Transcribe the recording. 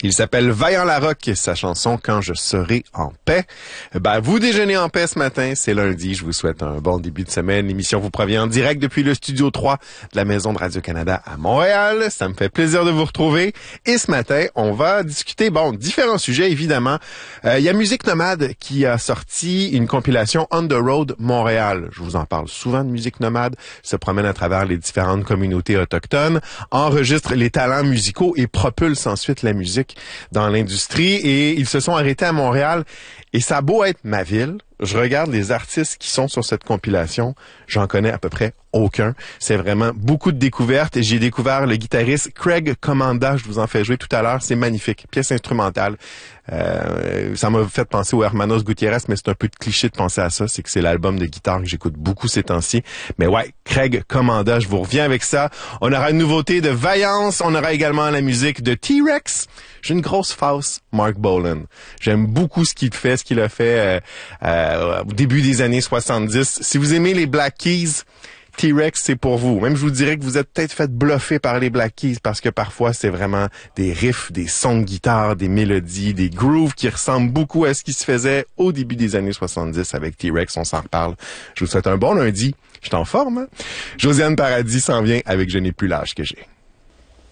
Il s'appelle Vaillant Larocque et sa chanson Quand je serai en paix. Vous déjeunez en paix ce matin, c'est lundi. Je vous souhaite un bon début de semaine. L'émission vous provient en direct depuis le studio 3 de la Maison de Radio-Canada à Montréal. Ça me fait plaisir de vous retrouver. Et ce matin, on va discuter, différents sujets, évidemment. Il y a Musique Nomade qui a sorti une compilation On the Road Montréal. Je vous en parle souvent de Musique Nomade. Se promène à travers les différentes communautés autochtones, enregistre les talents musicaux et propulse ensuite la musique dans l'industrie, et ils se sont arrêtés à Montréal. Et ça a beau être ma ville, je regarde les artistes qui sont sur cette compilation, j'en connais à peu près aucun. C'est vraiment beaucoup de découvertes. J'ai découvert le guitariste Craig Commanda, je vous en fais jouer tout à l'heure, c'est magnifique, pièce instrumentale. Ça m'a fait penser au Hermanos Gutiérrez, mais c'est un peu de cliché de penser à ça, c'est que c'est l'album de guitare que j'écoute beaucoup ces temps-ci. Mais ouais, Craig Commanda, je vous reviens avec ça. On aura une nouveauté de Vaillance, on aura également la musique de T-Rex. J'ai une grosse face, Mark Bolan. J'aime beaucoup ce qu'il fait, ce qu'il a fait au début des années 70. Si vous aimez les Black Keys, T-Rex, c'est pour vous. Même je vous dirais que vous êtes peut-être fait bluffer par les Black Keys parce que parfois c'est vraiment des riffs, des sons de guitare, des mélodies, des grooves qui ressemblent beaucoup à ce qui se faisait au début des années 70 avec T-Rex. On s'en reparle. Je vous souhaite un bon lundi. Je suis en forme, hein? Josiane Paradis s'en vient avec Je n'ai plus l'âge que j'ai.